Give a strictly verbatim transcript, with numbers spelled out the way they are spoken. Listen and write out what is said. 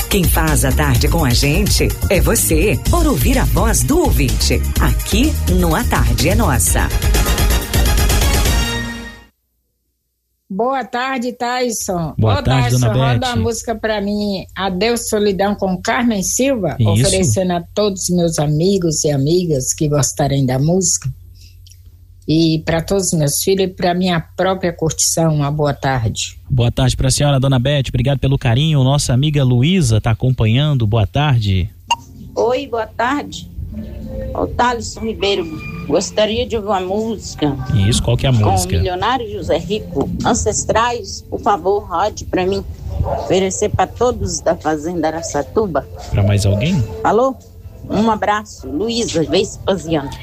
Quem faz a tarde com a gente é você, por ouvir a voz do ouvinte. Aqui no A Tarde é Nossa. Boa tarde, Tyson. Boa Ô, tarde, Tyson, dona Beth. roda a música pra mim, Adeus Solidão, com Carmen Silva, Isso. oferecendo a todos os meus amigos e amigas que gostarem da música. E para todos os meus filhos e para minha própria curtição, uma boa tarde. Boa tarde para a senhora, dona Beth, obrigado pelo carinho. Nossa amiga Luísa está acompanhando, boa tarde. Oi, boa tarde. Ô, Thaleson Ribeiro, gostaria de ouvir uma música. Isso, qual que é a com música? Com o Milionário José Rico, Ancestrais, por favor, rode para mim, oferecer para todos da Fazenda Araçatuba. Para mais alguém? Falou? Um abraço, Luísa Vespasiano.